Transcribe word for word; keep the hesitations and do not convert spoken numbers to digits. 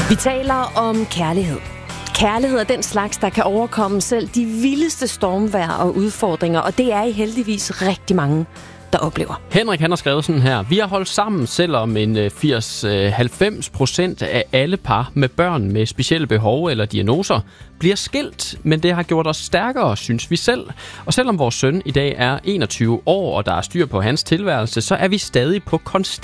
Vi taler om kærlighed. Kærlighed er den slags, der kan overkomme selv de vildeste stormvejr og udfordringer, og det er I heldigvis rigtig mange, der oplever. Henrik han har skrevet sådan her: Vi har holdt sammen, selvom en firs til halvfems procent af alle par med børn med specielle behov eller diagnoser bliver skilt, men det har gjort os stærkere, synes vi selv. Og selvom vores søn i dag er enogtyve år, og der er styr på hans tilværelse, så er vi stadig på konstant